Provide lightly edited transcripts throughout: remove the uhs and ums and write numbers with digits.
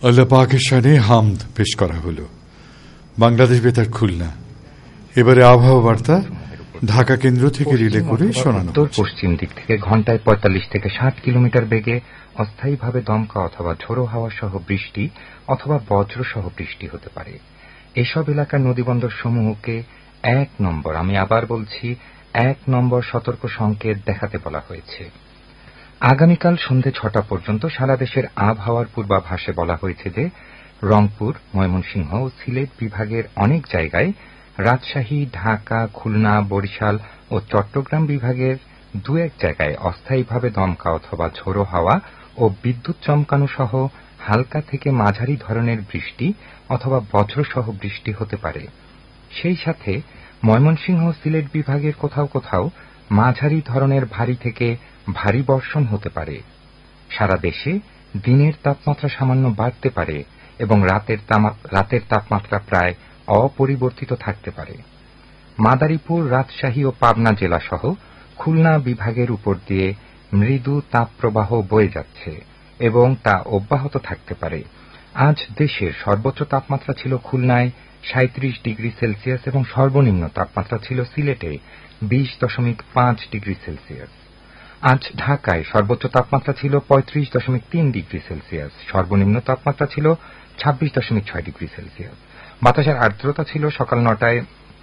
আল্লাহ পাকের শানে হামদ পেশ করা হলো। বাংলাদেশ বেতার খুলনা। এবারে আবহাওয়া বার্তা ঢাকা কেন্দ্র থেকে রিলে করে শোনানো। উত্তর পশ্চিম দিক থেকে ঘন্টায় ৪৫ থেকে ৬০ কিলোমিটার বেগে অস্থায়ীভাবে দমকা অথবা ঝোড়ো হাওয়া সহ বৃষ্টি অথবা বজ্র সহ বৃষ্টি হতে পারে। এসব এলাকার নদীবন্দর সমূহকে ১ নম্বর, আমি আবার বলছি ১ নম্বর সতর্ক সংকেত দেখাতে বলা হয়েছে। আগামীকাল সন্ধে ৬টা পর্যন্ত সারা দেশের আবহাওয়ার পূর্বাভাসে বলা হয়েছে যে রংপুর, ময়মনসিংহ ও সিলেট বিভাগের অনেক জায়গায়, রাজশাহী, ঢাকা, খুলনা, বরিশাল ও চট্টগ্রাম বিভাগের ২-১ জায়গায় অস্থায়ীভাবে দমকা অথবা ঝোড়ো হাওয়া ও বিদ্যুৎ চমকানো সহ হালকা থেকে মাঝারি ধরনের বৃষ্টি অথবা বজ্র সহ বৃষ্টি হতে পারে। সেই সাথে ময়মনসিংহ ও সিলেট বিভাগের কোথাও কোথাও মাঝারি ধরনের ভারী থেকে ভারী বর্ষণ হতে পারে। সারা দেশে দিনের তাপমাত্রা সামান্য বাড়তে পারে এবং রাতের তাপমাত্রা প্রায় অপরিবর্তিত থাকতে পারে। মাদারীপুর, রাজশাহী ও পাবনা জেলা সহ খুলনা বিভাগের উপর দিয়ে মৃদু তাপপ্রবাহ বয়ে যাচ্ছে এবং তা অব্যাহত থাকতে পারে। আজ দেশের সর্বোচ্চ তাপমাত্রা ছিল খুলনায় ৩৭ ডিগ্রি সেলসিয়াস এবং সর্বনিম্ন তাপমাত্রা ছিল সিলেটে ২০.৫ ডিগ্রি সেলসিয়াস। আজ ঢাকায় সর্বোচ্চ তাপমাত্রা ছিল ৩৫.৩ ডিগ্রি সেলসিয়াস, সর্বনিম্ন তাপমাত্রা ছিল ২৬.৬ ডিগ্রি সেলসিয়াস। বাতাসের আর্দ্রতা ছিল সকাল ৯টায়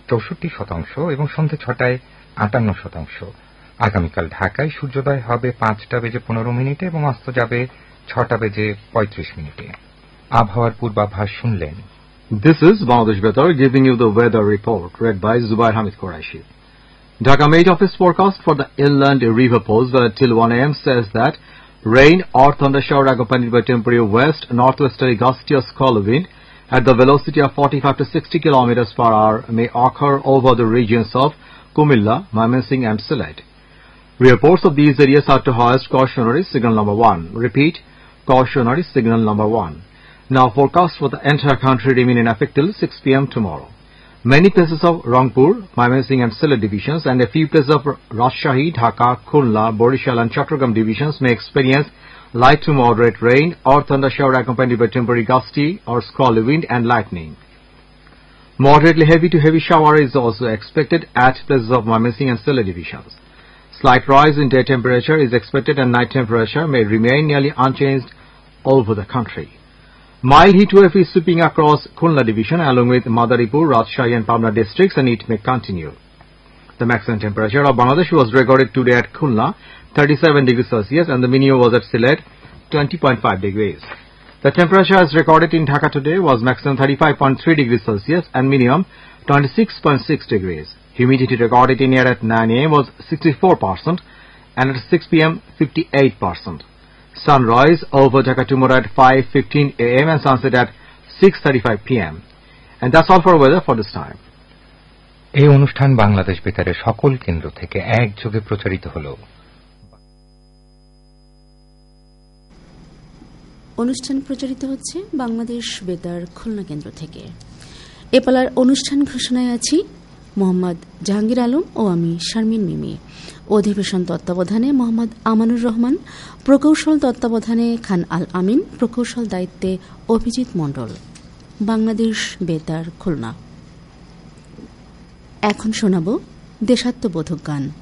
৬৪% এবং সন্ধ্যে ৬টায় ৫৮%। আগামীকাল ঢাকায় সূর্যোদয় হবে ৫টা বেজে ১৫ এবং অস্ত যাবে ৬টা বেজে ৩৫। আবহাওয়ার পূর্বাভাস শুনলেন। This is Bangladesh Betar giving you the weather report read by Zubair Hamid Qureshi. Dhaka Met Office forecast for the inland river post till 1 a.m. says that rain or thundershower accompanied by temporary west-northwesterly gusty or squall wind at the velocity of 45 to 60 kilometers per hour may occur over the regions of Kumilla, Mymensingh and Sylhet. Reports of these areas are to hoist cautionary signal number 1. Repeat, cautionary signal number 1. Now forecast for the entire country remain in effect till 6 p.m. tomorrow. Many places of Rangpur, Mymensingh and Sylhet divisions and a few places of Rajshahi, Dhaka, Khulna, Borishal and Chattogram divisions may experience light to moderate rain or thundershower accompanied by temporary gusty or squally wind and lightning. Moderately heavy to heavy shower is also expected at places of Mymensingh and Sylhet divisions. Slight rise in day temperature is expected and night temperature may remain nearly unchanged over the country. Mild heat wave is sweeping across Khulna division along with Madaripur, Rajshahi and Pabna districts and it may continue. The maximum temperature of Bangladesh was recorded today at Khulna 37 degrees Celsius and the minimum was at Sylhet 20.5 degrees. The temperature as recorded in Dhaka today was maximum 35.3 degrees Celsius and minimum 26.6 degrees. Humidity recorded in here at 9 a.m. was 64% and at 6 p.m. 58%. Sunrise over Dhaka tomorrow at 5:15 a.m. and sunset at 6:35 p.m. And that's all for weather for this time. এই অনুষ্ঠান বাংলাদেশ বেতারের সকল কেন্দ্র থেকে একযোগে প্রচারিত হলো। অনুষ্ঠান প্রচারিত হচ্ছে বাংলাদেশ বেতার খুলনা কেন্দ্র থেকে। এপালার অনুষ্ঠান ঘোষণায় আছি মোহাম্মদ জাহাঙ্গীর আলম ও আমি শারমিন মিমি। অধিবেশন তত্ত্বাবধানে মোহাম্মদ আমানুর রহমান, প্রকৌশল তত্ত্বাবধানে খান আল আমিন, প্রকৌশল দায়িত্বে অভিজিৎ মণ্ডল। বাংলাদেশ বেতার খুলনা। এখন শোনাব দেশাত্মবোধক গান।